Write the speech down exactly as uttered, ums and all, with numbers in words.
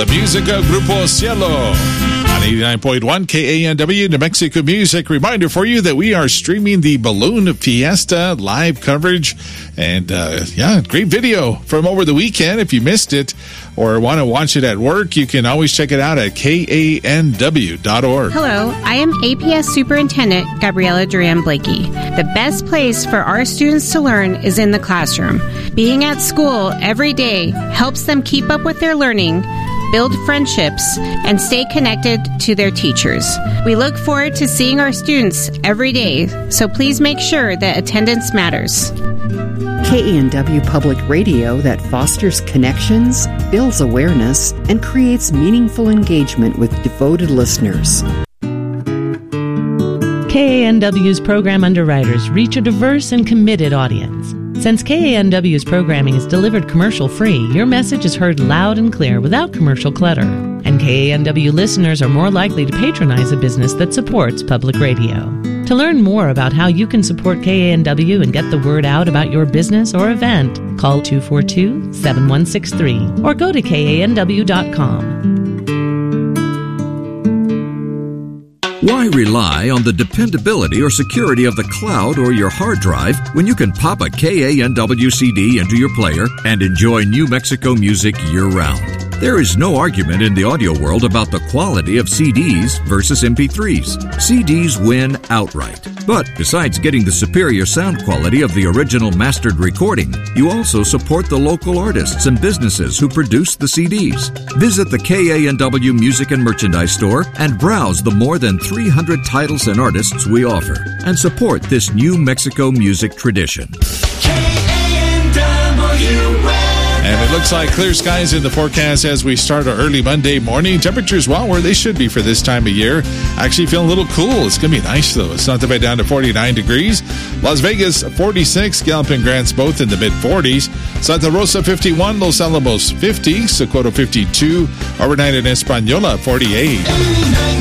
the music of Grupo Cielo on eighty-nine point one K A N W, New Mexico Music. Reminder for you that we are streaming the Balloon Fiesta live coverage. And, uh, yeah, great video from over the weekend. If you missed it or want to watch it at work, you can always check it out at K A N W dot org. Hello, I am A P S Superintendent Gabriela Duran Blakey. The best place for our students to learn is in the classroom. Being at school every day helps them keep up with their learning, build friendships, and stay connected to their teachers. We look forward to seeing our students every day, so please make sure that attendance matters. K A N W Public Radio that fosters connections, builds awareness, and creates meaningful engagement with devoted listeners. K A N W's program underwriters reach a diverse and committed audience. Since K A N W's programming is delivered commercial-free, your message is heard loud and clear without commercial clutter. And K A N W listeners are more likely to patronize a business that supports public radio. To learn more about how you can support K A N W and get the word out about your business or event, call two four two, seven one six three or go to K A N W dot com. Why rely on the dependability or security of the cloud or your hard drive when you can pop a K A N W C D into your player and enjoy New Mexico music year-round? There is no argument in the audio world about the quality of C Ds versus M P threes. C Ds win outright. But besides getting the superior sound quality of the original mastered recording, you also support the local artists and businesses who produce the C Ds. Visit the K A N W Music and Merchandise Store and browse the more than three hundred titles and artists we offer, and support this New Mexico music tradition. And it looks like clear skies in the forecast as we start our early Monday morning. Temperatures, well, where they should be for this time of year. Actually feeling a little cool. It's going to be nice, though. It's not that bad, down to forty-nine degrees. Las Vegas, forty-six. Gallup and Grants both in the mid-forties. Santa Rosa, fifty-one. Los Alamos, fifty. Socorro, fifty-two. Overnight in Española, forty-eight.